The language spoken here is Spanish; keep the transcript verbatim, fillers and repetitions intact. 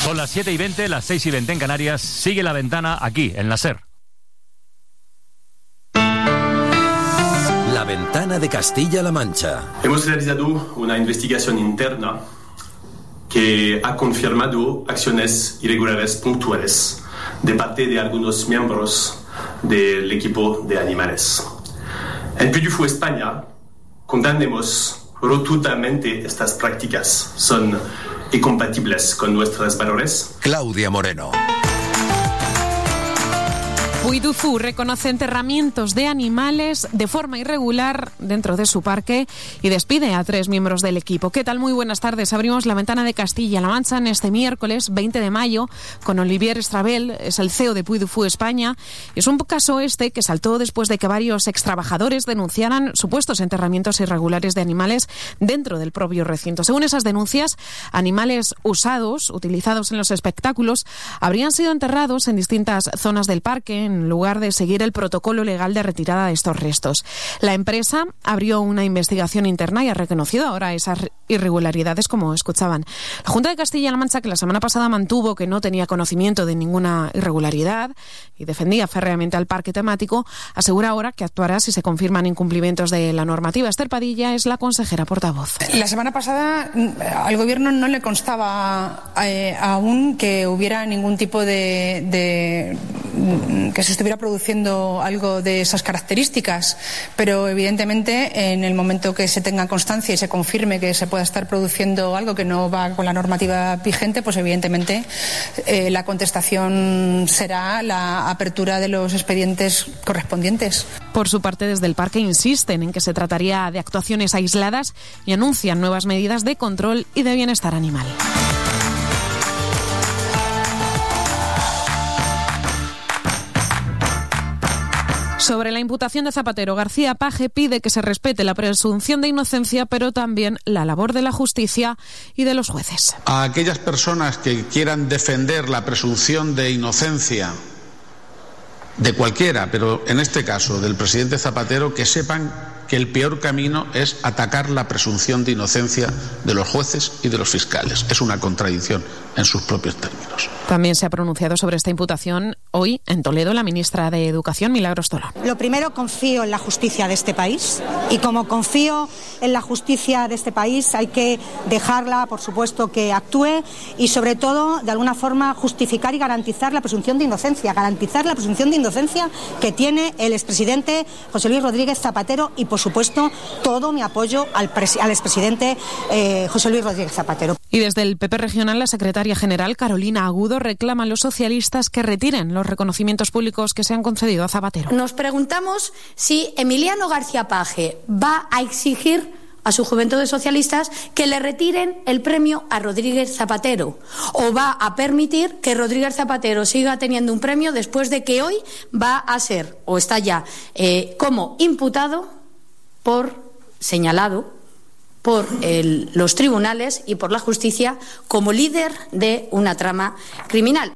Son las siete y veinte, las seis y veinte en Canarias. Sigue La Ventana aquí, en la SER. La Ventana de Castilla-La Mancha. Hemos realizado una investigación interna que ha confirmado acciones irregulares puntuales de parte de algunos miembros del equipo de animales. En Puy du Fou, España, condenamos rotundamente estas prácticas. Son incompatibles con nuestros valores. Claudia Moreno. Puy du Fou reconoce enterramientos de animales de forma irregular dentro de su parque y despide a tres miembros del equipo. ¿Qué tal? Muy buenas tardes. Abrimos La Ventana de Castilla-La Mancha en este miércoles veinte de mayo con Olivier Estrabel, es el C E O de Puy du Fou España. Es un caso este que saltó después de que varios extrabajadores denunciaran supuestos enterramientos irregulares de animales dentro del propio recinto. Según esas denuncias, animales usados, utilizados en los espectáculos, habrían sido enterrados en distintas zonas del parque, en en lugar de seguir el protocolo legal de retirada de estos restos. La empresa abrió una investigación interna y ha reconocido ahora esas irregularidades, como escuchaban. La Junta de Castilla-La Mancha, que la semana pasada mantuvo que no tenía conocimiento de ninguna irregularidad y defendía férreamente al parque temático, asegura ahora que actuará si se confirman incumplimientos de la normativa. Esther Padilla es la consejera portavoz. La semana pasada al Gobierno no le constaba eh, aún que hubiera ningún tipo de, de que se estuviera produciendo algo de esas características, pero evidentemente en el momento que se tenga constancia y se confirme que se pueda estar produciendo algo que no va con la normativa vigente, pues evidentemente eh, la contestación será la apertura de los expedientes correspondientes. Por su parte, desde el parque insisten en que se trataría de actuaciones aisladas y anuncian nuevas medidas de control y de bienestar animal. Sobre la imputación de Zapatero, García Paje pide que se respete la presunción de inocencia, pero también la labor de la justicia y de los jueces. A aquellas personas que quieran defender la presunción de inocencia de cualquiera, pero en este caso del presidente Zapatero, que sepan que el peor camino es atacar la presunción de inocencia de los jueces y de los fiscales. Es una contradicción en sus propios términos. También se ha pronunciado sobre esta imputación hoy en Toledo la ministra de Educación, Milagros Tolón. Lo primero, confío en la justicia de este país, y como confío en la justicia de este país hay que dejarla, por supuesto, que actúe y sobre todo, de alguna forma, justificar y garantizar la presunción de inocencia, garantizar la presunción de inocencia que tiene el expresidente José Luis Rodríguez Zapatero y, por supuesto, todo mi apoyo al, pres- al expresidente eh, José Luis Rodríguez Zapatero. Y desde el P P regional, la secretaria general, Carolina Agudo, reclama a los socialistas que retiren los reconocimientos públicos que se han concedido a Zapatero. Nos preguntamos si Emiliano García Paje va a exigir a su Juventud de Socialistas que le retiren el premio a Rodríguez Zapatero, o va a permitir que Rodríguez Zapatero siga teniendo un premio después de que hoy va a ser, o está ya, eh, como imputado por, señalado por el, los tribunales y por la justicia como líder de una trama criminal.